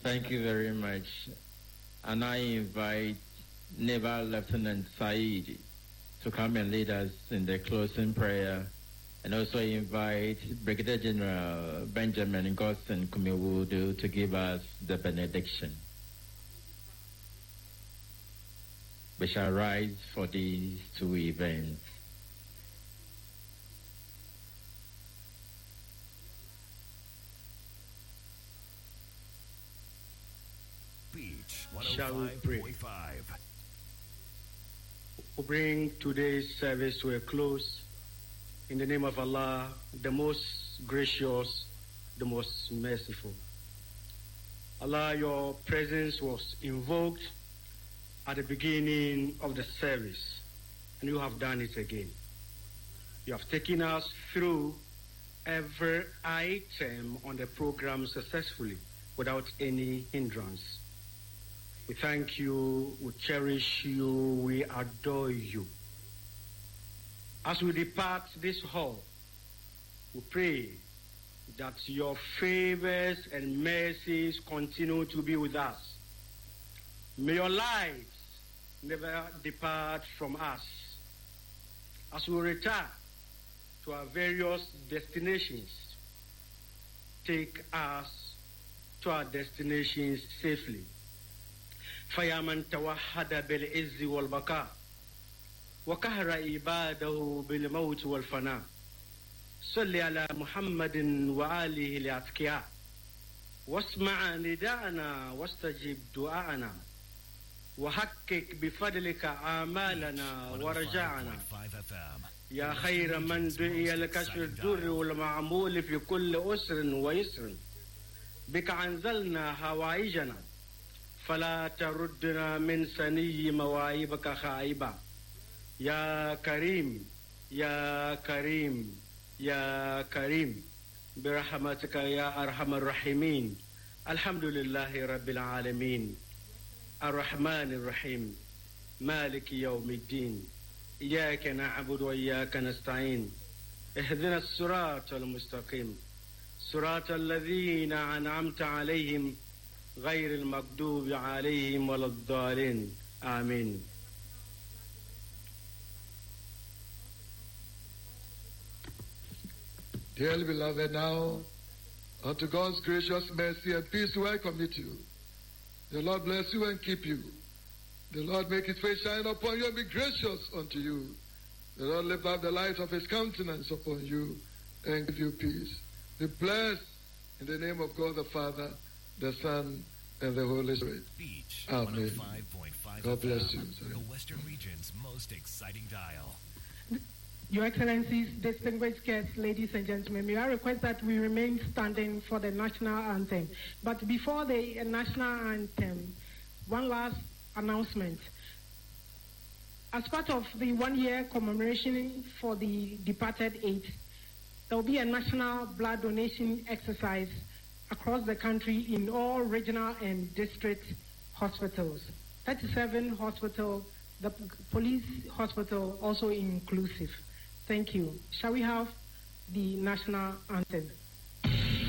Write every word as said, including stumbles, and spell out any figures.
Thank you very much. And I invite Naval Lieutenant Said to come and lead us in the closing prayer. And also invite Brigadier General Benjamin Gosson Kumiwudu to give us the benediction. We shall rise for these two events. Beach Shall we one oh five point pray? five. We bring today's service to a close in the name of Allah, the most gracious, the most merciful. Allah, your presence was invoked at the beginning of the service, and you have done it again. You have taken us through every item on the program successfully without any hindrance. We thank you, we cherish you, we adore you. As we depart this hall, we pray that your favors and mercies continue to be with us. May your light never depart from us. As we return to our various destinations, take us to our destinations safely. فيا من توحد بالعز والبقاء وقهر عباده بالموت والفناء صل على محمد وآله الأتقياء واسمع نداءنا واستجب دعاءنا وحقق بفضلك آمالنا ورجاءنا يا خير من دعي لكشف الدر والمعمول في كل أسر ويسر بك أنزلنا هوائجنا فلا تردنا من سني مواهبك خائبا يا كريم يا كريم يا كريم برحمتك يا أرحم الراحمين. الحمد لله رب العالمين الرحمن الرحيم مالك يوم الدين إياك نعبد وإياك نستعين اهدنا الصراط المستقيم صراط الذين أنعمت عليهم غير المغضوب عليهم ولا الضالين آمين. Dearly beloved, now unto God's gracious mercy and peace will I commit you. The Lord bless you and keep you. The Lord make his face shine upon you and be gracious unto you. The Lord lift up the light of his countenance upon you and give you peace. Be blessed in the name of God the Father, the Son, and the Holy Spirit. Beach Amen. one oh five point five. God bless you. The Western region's most exciting dial. Your Excellencies, distinguished guests, ladies and gentlemen, may I request that we remain standing for the national anthem. But before the national anthem, one last announcement. As part of the one-year commemoration for the departed eight, there will be a national blood donation exercise across the country in all regional and district hospitals. thirty-seven hospitals, the police hospital also inclusive. Thank you. Shall we have the national anthem?